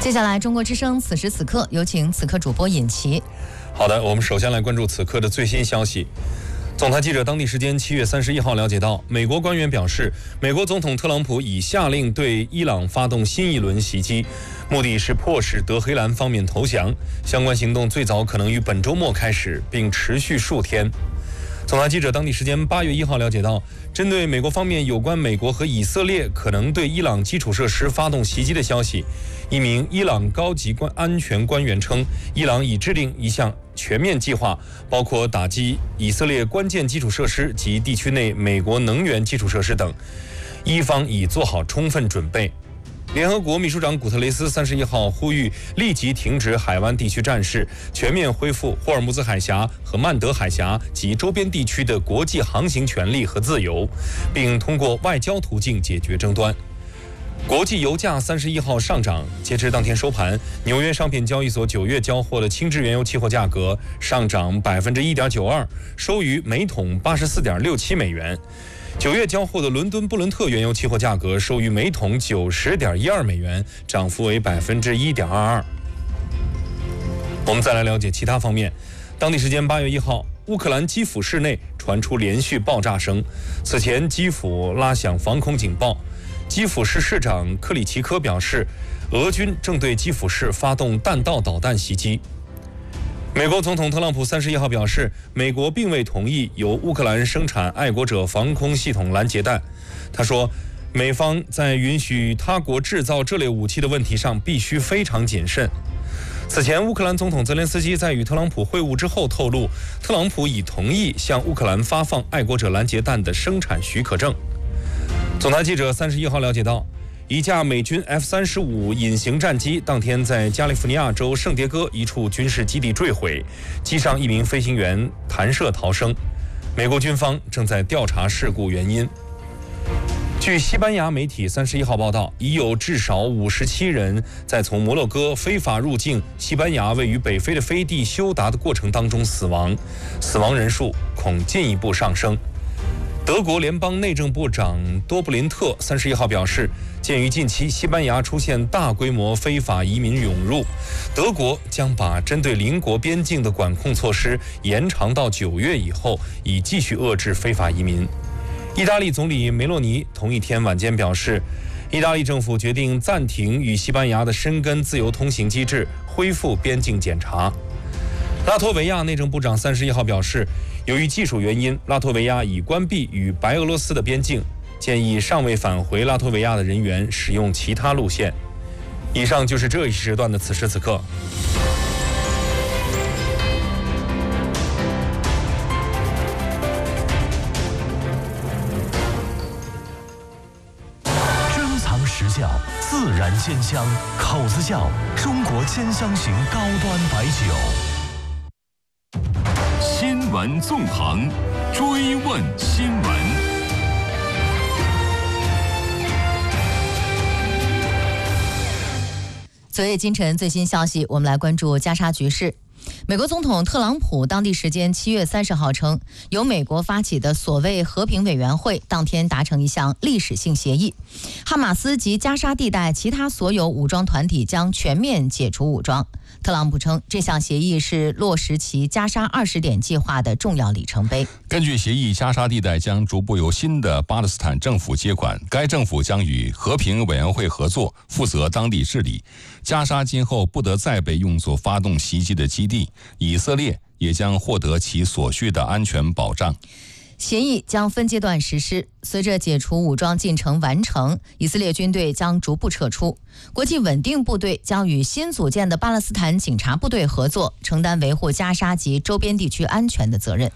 接下来，中国之声此时此刻有请此刻主播尹奇。 好的，我们首先来关注此刻的最新消息。总台记者当地时间7月31号了解到，美国官员表示，美国总统特朗普已下令对伊朗发动新一轮袭击，目的是迫使德黑兰方面投降。相关行动最早可能于本周末开始，并持续数天。总台记者当地时间8月1号了解到，针对美国方面有关美国和以色列可能对伊朗基础设施发动袭击的消息，一名伊朗高级安全官员称，伊朗已制定一项全面计划，包括打击以色列关键基础设施及地区内美国能源基础设施等，伊方已做好充分准备。联合国秘书长古特雷斯31号呼吁立即停止海湾地区战事，全面恢复霍尔木兹海峡和曼德海峡及周边地区的国际航行权利和自由，并通过外交途径解决争端。国际油价31号上涨，截至当天收盘，纽约商品交易所9月交货的轻质原油期货价格上涨1.92%，收于每桶84.67美元。9月交货的伦敦布伦特原油期货价格收于每桶90.12美元，涨幅为1.22%。我们再来了解其他方面。当地时间8月1号，乌克兰基辅市内传出连续爆炸声，此前基辅拉响防空警报。基辅市市长克里奇科表示，俄军正对基辅市发动弹道导弹袭击。美国总统特朗普31号表示，美国并未同意由乌克兰生产爱国者防空系统拦截弹。他说，美方在允许他国制造这类武器的问题上必须非常谨慎。此前，乌克兰总统泽连斯基在与特朗普会晤之后透露，特朗普已同意向乌克兰发放爱国者拦截弹的生产许可证。总台记者31号了解到，一架美军 F-35隐形战机当天在加利福尼亚州圣迭戈一处军事基地坠毁，机上一名飞行员弹射逃生。美国军方正在调查事故原因。据西班牙媒体31号报道，已有至少57人在从摩洛哥非法入境西班牙位于北非的飞地休达的过程当中死亡，死亡人数恐进一步上升。德国联邦内政部长多布林特31号表示，鉴于近期西班牙出现大规模非法移民涌入，德国将把针对邻国边境的管控措施延长到9月以后，以继续遏制非法移民。意大利总理梅洛尼同一天晚间表示，意大利政府决定暂停与西班牙的申根自由通行机制，恢复边境检查。拉脱维亚内政部长31号表示，由于技术原因，拉脱维亚已关闭与白俄罗斯的边境，建议尚未返回拉脱维亚的人员使用其他路线。以上就是这一时段的此时此刻。 珍藏实窖，自然鲜香，口子窖，中国兼香型高端白酒。 新闻纵横，追问新闻。 昨夜今晨最新消息，我们来关注加沙局势。美国总统特朗普当地时间7月30号称，由美国发起的所谓和平委员会当天达成一项历史性协议，哈马斯及加沙地带其他所有武装团体将全面解除武装。特朗普称，这项协议是落实其加沙20点计划的重要里程碑。 根据协议，加沙地带将逐步由新的巴勒斯坦政府接管，该政府将与和平委员会合作，负责当地治理。加沙今后不得再被用作发动袭击的基地，以色列也将获得其所需的安全保障。 协议将分阶段实施，随着解除武装进程完成，以色列军队将逐步撤出，国际稳定部队将与新组建的巴勒斯坦警察部队合作，承担维护加沙及周边地区安全的责任。